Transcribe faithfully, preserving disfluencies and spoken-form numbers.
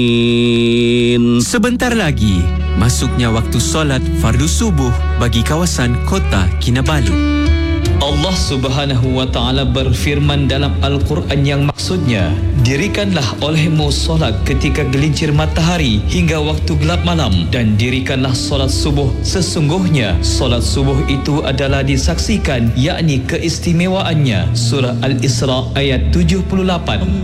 Sebentar lagi, masuknya waktu solat fardu subuh bagi kawasan Kota Kinabalu. Allah Subhanahu wa taala berfirman dalam Al-Quran yang maksudnya, dirikanlah olehmu solat ketika gelincir matahari hingga waktu gelap malam, dan dirikanlah solat subuh. Sesungguhnya solat subuh itu adalah disaksikan, yakni keistimewaannya. Surah Al-Isra ayat tujuh puluh lapan.